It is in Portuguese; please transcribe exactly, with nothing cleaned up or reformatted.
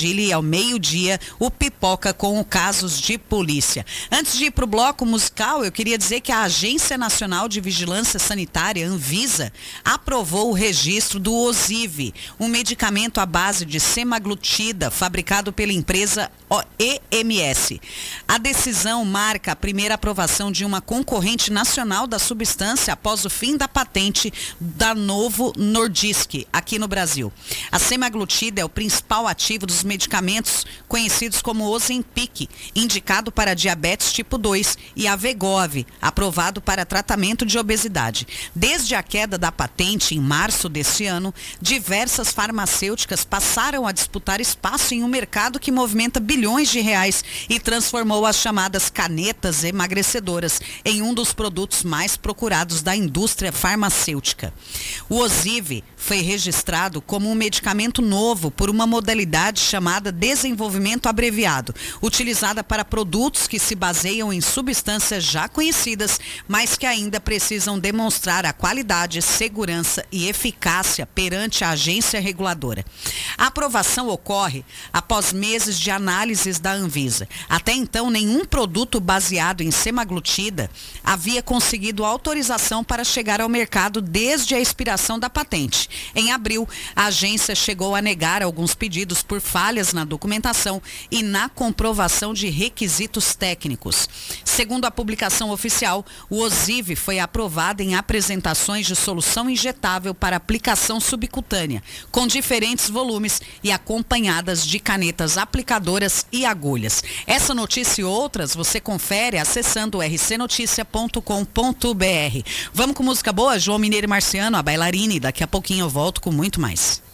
Brasília e ao meio-dia o Pipoca com casos de polícia. Antes de ir para o bloco musical, eu queria dizer que a Agência Nacional de Vigilância Sanitária, Anvisa, aprovou o registro do Osive, um medicamento à base de semaglutida fabricado pela empresa E M S. A decisão marca a primeira aprovação de uma concorrente nacional da substância após o fim da patente da Novo Nordisk, aqui no Brasil. A semaglutida é o principal ativo dos medicamentos conhecidos como Ozempic, indicado para diabetes tipo dois, e a Wegovy, aprovado para tratamento de obesidade. Desde a queda da patente em março deste ano, diversas farmacêuticas passaram a disputar espaço em um mercado que movimenta bilhões de reais e transformou as chamadas canetas emagrecedoras em um dos produtos mais procurados da indústria farmacêutica. O Osive foi registrado como um medicamento novo por uma modalidade chamada desenvolvimento abreviado, utilizada para produtos que se baseiam em substâncias já conhecidas, mas que ainda precisam demonstrar a qualidade, segurança e eficácia perante a agência reguladora. A aprovação ocorre após meses de análises da Anvisa. Até então, nenhum produto baseado em semaglutida havia conseguido autorização para chegar ao mercado desde a expiração da patente. Em abril, a agência chegou a negar alguns pedidos por falhas na documentação e na comprovação de requisitos técnicos. Segundo a publicação oficial, o Osive foi aprovado em apresentações de solução injetável para aplicação subcutânea, com diferentes volumes e acompanhadas de canetas aplicadoras e agulhas. Essa notícia e outras você confere acessando r c noticia ponto com ponto b r. Vamos com música boa? João Mineiro e Marciano, a bailarina, e daqui a pouquinho eu volto com muito mais.